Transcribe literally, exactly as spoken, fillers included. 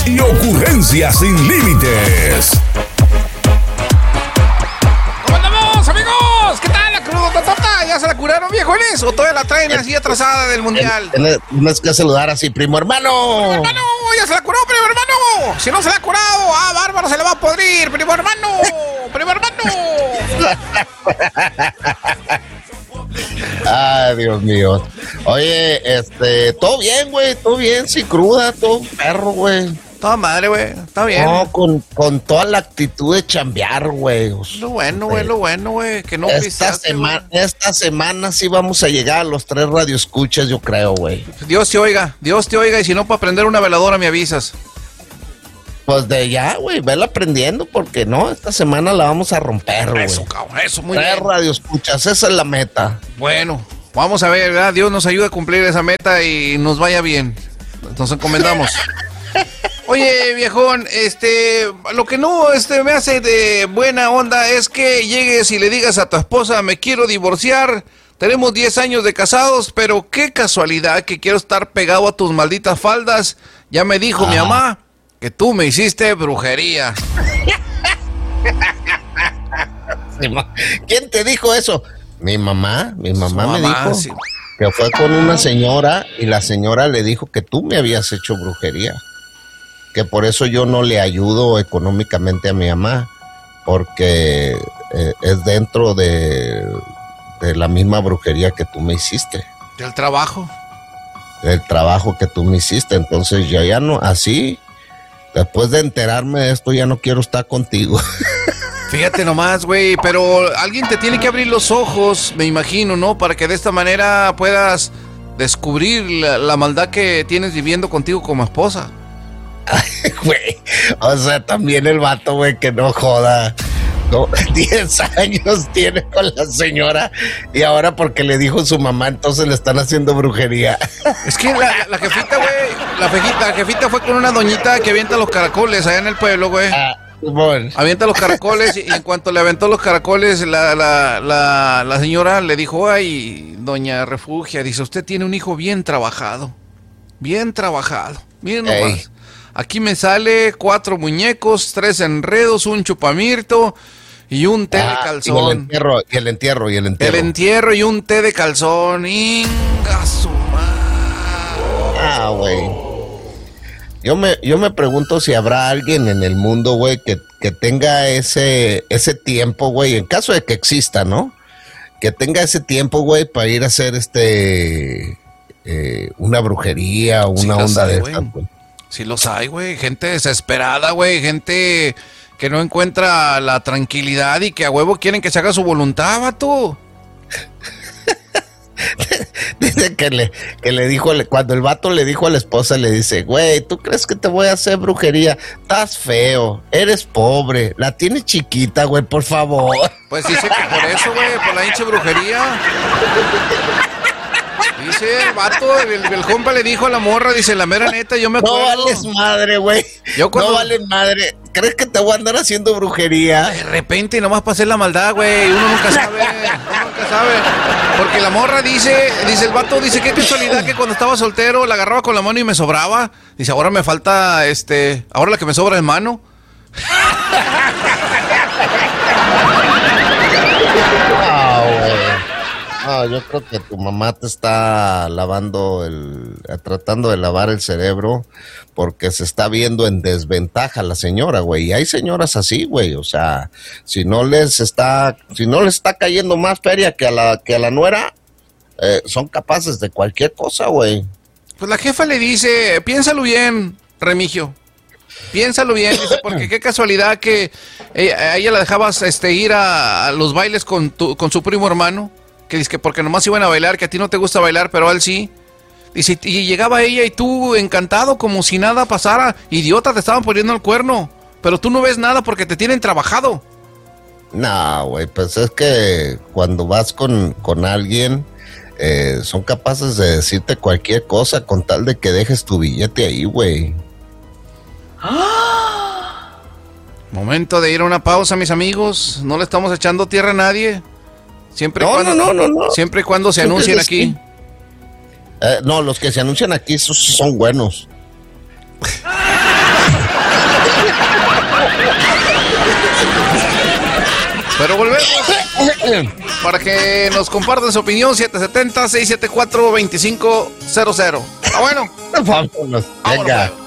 y ocurrencias sin límites. ¿Cómo andamos, amigos? ¿Qué tal la crudototota? ¿Ya se la curaron, viejones? ¿O todavía la traen así atrasada del mundial? Tienes que saludar así, primo hermano. ¡Primo hermano! ¡Ya se la curó, primo hermano! Si no se la ha curado, ah, bárbaro, se le va a podrir, primo hermano. ¡Primo hermano! Ay, Dios mío. Oye, este, todo bien, güey, todo bien, sin cruda, todo perro, güey. Toda madre, güey, está bien. No, con, con toda la actitud de chambear, güey. Lo bueno, güey, lo bueno, güey, que no esta pisaste, semana, esta semana sí vamos a llegar a los tres radioescuchas, yo creo, güey. Dios te oiga, Dios te oiga, y si no, para prender una veladora me avisas. Pues de ya, güey, vela aprendiendo, porque no, esta semana la vamos a romper, güey. Eso, cabrón, eso, muy tres bien. radioescuchas, esa es la meta. Bueno, vamos a ver, ¿verdad? Dios nos ayude a cumplir esa meta y nos vaya bien. Nos encomendamos. Oye, viejón, este, lo que no este, me hace de buena onda es que llegues y le digas a tu esposa, me quiero divorciar, tenemos diez años de casados, pero qué casualidad que quiero estar pegado a tus malditas faldas. Ya me dijo ah. mi mamá que tú me hiciste brujería. ¿Quién te dijo eso? Mi mamá, mi mamá, Su me mamá, dijo sí. que fue con una señora y la señora le dijo que tú me habías hecho brujería. Que por eso yo no le ayudo económicamente a mi mamá, porque eh, es dentro de, de la misma brujería que tú me hiciste. ¿Del trabajo? Del trabajo que tú me hiciste, entonces yo ya no, así, después de enterarme de esto, ya no quiero estar contigo. Fíjate nomás, güey, pero alguien te tiene que abrir los ojos, me imagino, ¿no? Para que de esta manera puedas descubrir la, la maldad que tienes viviendo contigo como esposa. Ay, güey, o sea, también el vato, güey, que no joda. No, diez años tiene con la señora y ahora porque le dijo su mamá, entonces le están haciendo brujería. Es que la, la jefita, güey, la jefita, la jefita fue con una doñita que avienta los caracoles allá en el pueblo, güey. Ah, bueno. Avienta los caracoles y en cuanto le aventó los caracoles, la, la, la, la señora le dijo, ay, doña Refugia, dice, usted tiene un hijo bien trabajado, bien trabajado. Miren nomás. Ey. Aquí me sale cuatro muñecos, tres enredos, un chupamirto y un té ah, de calzón. Y el entierro, y el entierro, y el entierro. El entierro y un té de calzón. ¡Inga su madre! Ah, güey. Yo me, yo me pregunto si habrá alguien en el mundo, güey, que, que tenga ese, ese tiempo, güey, en caso de que exista, ¿no? Que tenga ese tiempo, güey, para ir a hacer este eh, una brujería o una sí, onda sé, de esta, güey. Sí los hay, güey, gente desesperada, güey, gente que no encuentra la tranquilidad y que a huevo quieren que se haga su voluntad, vato. Dice que le, que le dijo, cuando el vato le dijo a la esposa, le dice, güey, ¿tú crees que te voy a hacer brujería? Estás feo, eres pobre, la tienes chiquita, güey, por favor. Pues dice que por eso, güey, por la hinche brujería. Dice el vato, el, el compa le dijo a la morra, dice, la mera neta, yo me acuerdo. No vales madre, güey. Cuando... No vales madre. ¿Crees que te voy a andar haciendo brujería? De repente, nomás para hacer la maldad, güey. Uno nunca sabe, uno nunca sabe. Porque la morra dice, dice el vato, dice, qué casualidad que cuando estaba soltero la agarraba con la mano y me sobraba. Dice, ahora me falta, este, ahora la que me sobra es mano. Oh, güey. No, yo creo que tu mamá te está lavando el, tratando de lavar el cerebro porque se está viendo en desventaja la señora, güey. Y hay señoras así, güey. O sea, si no les está, si no les está cayendo más feria que a la, que a la nuera, eh, son capaces de cualquier cosa, güey. Pues la jefa le dice, piénsalo bien, Remigio. Piénsalo bien, dice, porque qué casualidad que ella, a ella la dejabas este, ir a, a los bailes con, tu, con su primo hermano. Que dice que porque nomás iban a bailar, que a ti no te gusta bailar, pero a él sí. Dice, y llegaba ella y tú encantado como si nada pasara. Idiota, te estaban poniendo el cuerno. Pero tú no ves nada porque te tienen trabajado. No, güey, pues es que cuando vas con, con alguien, eh, son capaces de decirte cualquier cosa con tal de que dejes tu billete ahí, güey. ¡Ah! Momento de ir a una pausa, mis amigos. No le estamos echando tierra a nadie. Siempre y no, cuando, no, no, no, no. Siempre y cuando se anuncien aquí. Eh, no, los que se anuncian aquí esos son buenos. Pero volvemos para que nos compartan su opinión. Siete siete cero, seis siete cuatro, dos cinco cero cero. Ah, bueno. Vámonos. Venga.